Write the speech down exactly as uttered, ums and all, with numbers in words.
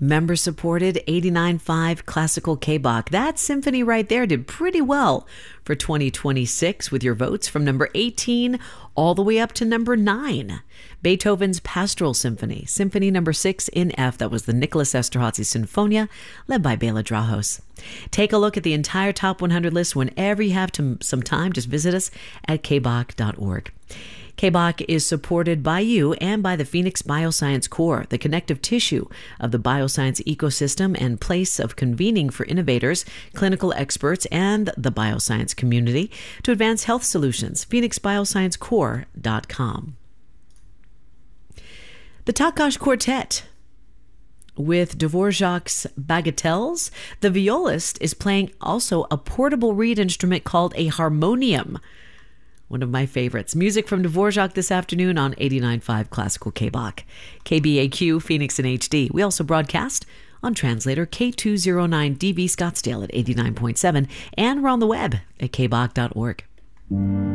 Member-supported eighty-nine point five Classical K-Bach. That symphony right there did pretty well for twenty twenty-six with your votes from number eighteen all the way up to number nine. Beethoven's Pastoral Symphony, Symphony number six in F. That was the Nicholas Esterhazy Sinfonia, led by Bela Drahos. Take a look at the entire Top one hundred list whenever you have to, some time. Just visit us at k bach dot org. K-Bach is supported by you and by the Phoenix Bioscience Core, the connective tissue of the bioscience ecosystem and place of convening for innovators, clinical experts, and the bioscience community to advance health solutions. phoenix bioscience core dot com. The Takács Quartet. With Dvorak's Bagatelles, the violist is playing also a portable reed instrument called a harmonium. One of my favorites. Music from Dvorak this afternoon on eighty-nine point five Classical K-Bach. K B A Q, Phoenix in H D. We also broadcast on translator K two oh nine D B Scottsdale at eighty-nine point seven, and we're on the web at k bach dot org.